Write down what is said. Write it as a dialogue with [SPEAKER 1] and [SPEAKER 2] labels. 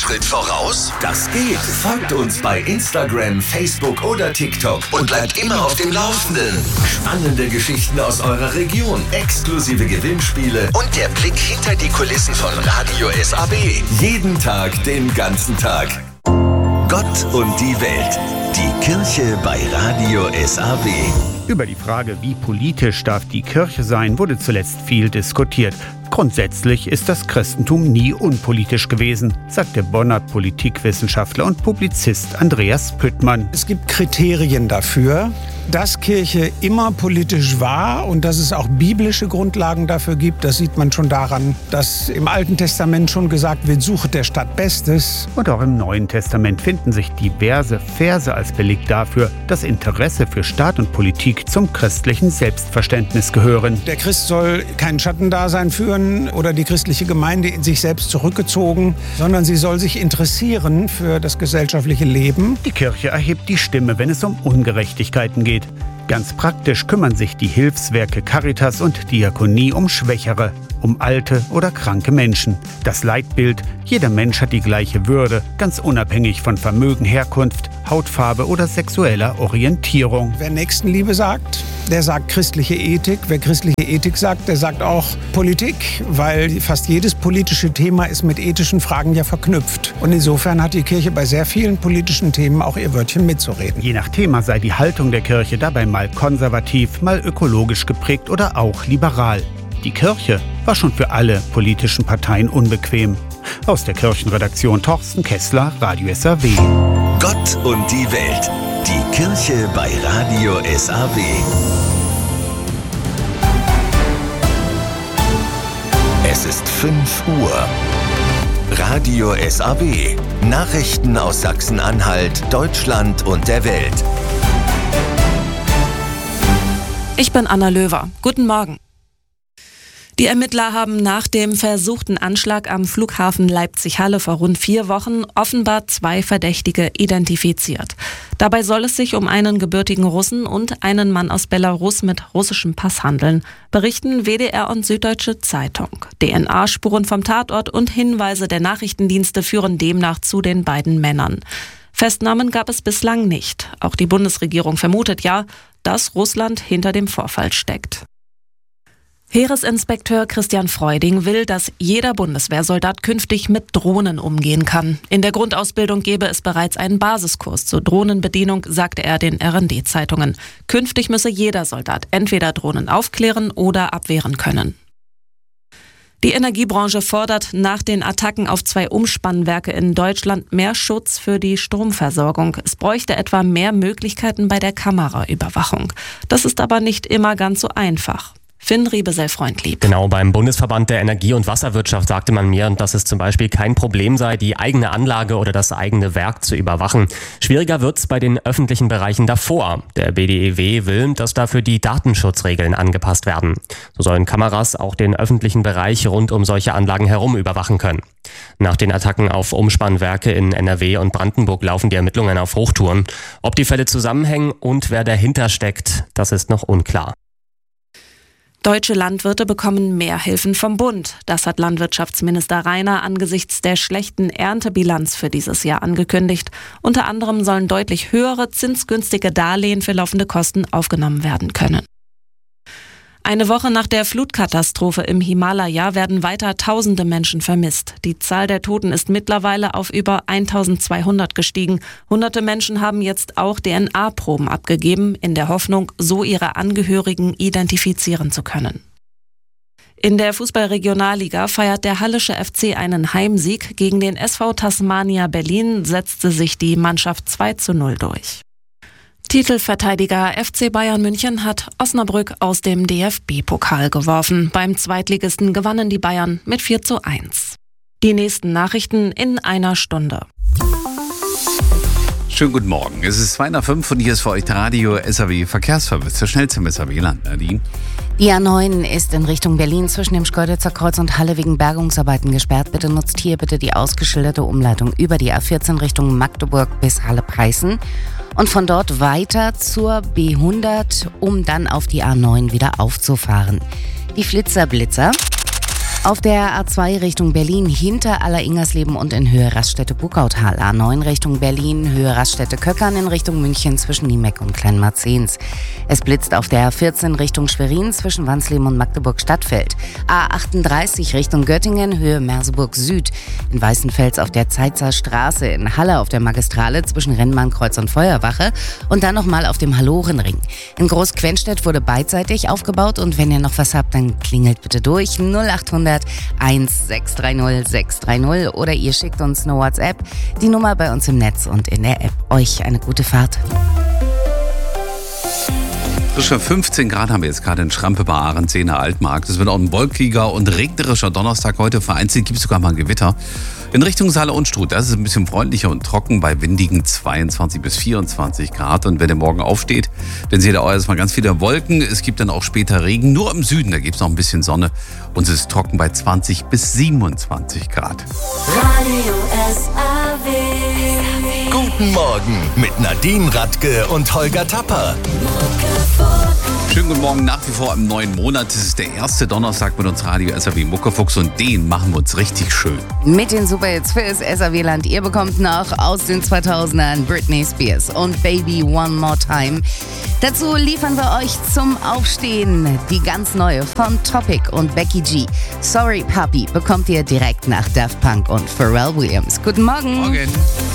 [SPEAKER 1] Schritt voraus? Das geht. Folgt uns bei Instagram, Facebook oder TikTok und bleibt immer auf dem Laufenden. Spannende Geschichten aus eurer Region, exklusive Gewinnspiele und der Blick hinter die Kulissen von Radio SAB. Jeden Tag, den ganzen Tag. Gott und die Welt. Die Kirche bei Radio SAB.
[SPEAKER 2] Über die Frage, wie politisch darf die Kirche sein, wurde zuletzt viel diskutiert. Grundsätzlich ist das Christentum nie unpolitisch gewesen, sagt der Bonner Politikwissenschaftler und Publizist Andreas Püttmann.
[SPEAKER 3] Es gibt Kriterien dafür, dass Kirche immer politisch war und dass es auch biblische Grundlagen dafür gibt. Das sieht man schon daran, dass im Alten Testament schon gesagt wird, suchet der Stadt Bestes.
[SPEAKER 2] Und auch im Neuen Testament finden sich diverse Verse als Beleg dafür, dass Interesse für Staat und Politik zum christlichen Selbstverständnis gehören.
[SPEAKER 3] Der Christ soll kein Schattendasein führen oder die christliche Gemeinde in sich selbst zurückgezogen, sondern sie soll sich interessieren für das gesellschaftliche Leben.
[SPEAKER 2] Die Kirche erhebt die Stimme, wenn es um Ungerechtigkeiten geht. Ganz praktisch kümmern sich die Hilfswerke Caritas und Diakonie um Schwächere, um alte oder kranke Menschen. Das Leitbild: jeder Mensch hat die gleiche Würde, ganz unabhängig von Vermögen, Herkunft, Hautfarbe oder sexueller Orientierung.
[SPEAKER 3] Wer Nächstenliebe sagt, der sagt christliche Ethik. Wer christliche Ethik sagt, der sagt auch Politik, weil fast jedes politische Thema ist mit ethischen Fragen ja verknüpft. Und insofern hat die Kirche bei sehr vielen politischen Themen auch ihr Wörtchen mitzureden.
[SPEAKER 2] Je nach Thema sei die Haltung der Kirche dabei mal konservativ, mal ökologisch geprägt oder auch liberal. Die Kirche war schon für alle politischen Parteien unbequem. Aus der Kirchenredaktion Torsten Kessler, Radio SAW.
[SPEAKER 1] Gott und die Welt. Die Kirche bei Radio SAW. Es ist 5 Uhr. Radio SAW. Nachrichten aus Sachsen-Anhalt, Deutschland und der Welt.
[SPEAKER 4] Ich bin Anna Löwer. Guten Morgen. Die Ermittler haben nach dem versuchten Anschlag am Flughafen Leipzig-Halle vor rund 4 Wochen offenbar 2 Verdächtige identifiziert. Dabei soll es sich um einen gebürtigen Russen und einen Mann aus Belarus mit russischem Pass handeln, berichten WDR und Süddeutsche Zeitung. DNA-Spuren vom Tatort und Hinweise der Nachrichtendienste führen demnach zu den beiden Männern. Festnahmen gab es bislang nicht. Auch die Bundesregierung vermutet ja, dass Russland hinter dem Vorfall steckt. Heeresinspekteur Christian Freuding will, dass jeder Bundeswehrsoldat künftig mit Drohnen umgehen kann. In der Grundausbildung gebe es bereits einen Basiskurs zur Drohnenbedienung, sagte er den RND-Zeitungen. Künftig müsse jeder Soldat entweder Drohnen aufklären oder abwehren können. Die Energiebranche fordert nach den Attacken auf 2 Umspannwerke in Deutschland mehr Schutz für die Stromversorgung. Es bräuchte etwa mehr Möglichkeiten bei der Kameraüberwachung. Das ist aber nicht immer ganz so einfach. Finn Riebesell-Freundlieb.
[SPEAKER 5] Genau, beim Bundesverband der Energie- und Wasserwirtschaft sagte man mir, dass es zum Beispiel kein Problem sei, die eigene Anlage oder das eigene Werk zu überwachen. Schwieriger wird's bei den öffentlichen Bereichen davor. Der BDEW will, dass dafür die Datenschutzregeln angepasst werden. So sollen Kameras auch den öffentlichen Bereich rund um solche Anlagen herum überwachen können. Nach den Attacken auf Umspannwerke in NRW und Brandenburg laufen die Ermittlungen auf Hochtouren. Ob die Fälle zusammenhängen und wer dahinter steckt, das ist noch unklar.
[SPEAKER 4] Deutsche Landwirte bekommen mehr Hilfen vom Bund. Das hat Landwirtschaftsminister Rainer angesichts der schlechten Erntebilanz für dieses Jahr angekündigt. Unter anderem sollen deutlich höhere zinsgünstige Darlehen für laufende Kosten aufgenommen werden können. Eine Woche nach der Flutkatastrophe im Himalaya werden weiter tausende Menschen vermisst. Die Zahl der Toten ist mittlerweile auf über 1200 gestiegen. Hunderte Menschen haben jetzt auch DNA-Proben abgegeben, in der Hoffnung, so ihre Angehörigen identifizieren zu können. In der Fußball-Regionalliga feiert der Hallische FC einen Heimsieg. Gegen den SV Tasmania Berlin setzte sich die Mannschaft 2:0 durch. Titelverteidiger FC Bayern München hat Osnabrück aus dem DFB-Pokal geworfen. Beim Zweitligisten gewannen die Bayern mit 4:1. Die nächsten Nachrichten in einer Stunde.
[SPEAKER 6] Schönen guten Morgen. Es ist 2:05 und hier ist für euch Radio SAW Verkehrsservice. Der schnellste im SAW-Land, Nadine.
[SPEAKER 7] Die A9 ist in Richtung Berlin zwischen dem Schkeuditzer Kreuz und Halle wegen Bergungsarbeiten gesperrt. Bitte nutzt hier die ausgeschilderte Umleitung über die A14 Richtung Magdeburg bis Halle-Preißen. Und von dort weiter zur B100, um dann auf die A9 wieder aufzufahren. Die Flitzer-Blitzer. Auf der A2 Richtung Berlin hinter Aller-Ingersleben und in Höhe Raststätte-Bugautal. A9 Richtung Berlin, Höhe Raststätte-Köckern in Richtung München zwischen Niemeck und Kleinmarzens. Es blitzt auf der A14 Richtung Schwerin zwischen Wansleben und Magdeburg-Stadtfeld. A38 Richtung Göttingen, Höhe Merseburg Süd. In Weißenfels auf der Zeitzer Straße, in Halle auf der Magistrale zwischen Rennbahnkreuz und Feuerwache und dann nochmal auf dem Hallorenring. In Großquenstedt wurde beidseitig aufgebaut und wenn ihr noch was habt, dann klingelt bitte durch 0800 1630 630 oder ihr schickt uns eine WhatsApp. Die Nummer bei uns im Netz und in der App. Euch eine gute Fahrt.
[SPEAKER 6] Frische 15 Grad haben wir jetzt gerade in Schrampe bei Ahrensee-Zehner Altmarkt. Es wird auch ein wolkiger und regnerischer Donnerstag heute. Vereinzelt gibt es sogar mal ein Gewitter. In Richtung Saale und Struth, das ist ein bisschen freundlicher und trocken bei windigen 22 bis 24 Grad. Und wenn ihr morgen aufsteht, dann seht ihr auch erstmal ganz viele Wolken. Es gibt dann auch später Regen. Nur im Süden, da gibt es noch ein bisschen Sonne. Und es ist trocken bei 20 bis 27 Grad.
[SPEAKER 1] Radio SAW. Guten Morgen mit Nadine Radke und Holger Tapper.
[SPEAKER 6] Schönen guten Morgen, nach wie vor im neuen Monat. Es ist der erste Donnerstag mit uns Radio SAW Muckefuchs und den machen wir uns richtig schön.
[SPEAKER 7] Mit den Superhits fürs SAW-Land. Ihr bekommt noch aus den 2000ern Britney Spears und Baby One More Time. Dazu liefern wir euch zum Aufstehen die ganz neue von Topic und Becky G. Sorry Papi bekommt ihr direkt nach Daft Punk und Pharrell Williams. Guten Morgen.
[SPEAKER 6] Morgen.